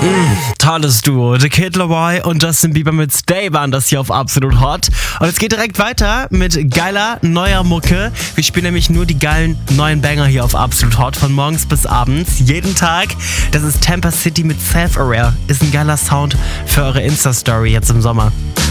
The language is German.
Tolles Duo. The Kid Laroi und Justin Bieber mit Stay waren das hier auf Absolut Hot. Und es geht direkt weiter mit geiler, neuer Mucke. Wir spielen nämlich nur die geilen neuen Banger hier auf Absolut Hot von morgens bis abends. Jeden Tag. Das ist Tampa City mit Self-Aware. Ist ein geiler Sound für eure Insta-Story jetzt im Sommer.